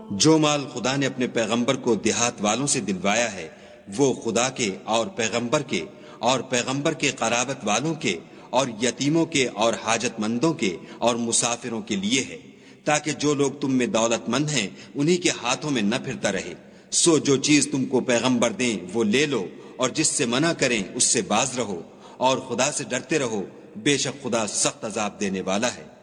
जो माल खुदा ने अपने पैगंबर को देहात वालों से दिलवाया है वो खुदा के और पैगंबर के कराबत वालों के और यतीमों के और हाजतमंदों के और मुसाफिरों के लिए है, ताकि जो लोग तुम में दौलतमंद हैं उन्हीं के हाथों में न फिरता रहे। सो जो चीज तुमको पैगंबर दें वो ले लो, और जिससे मना करें उससे बाज रहो, और खुदा से डरते रहो, बेशक खुदा सख्त अजाब देने वाला है।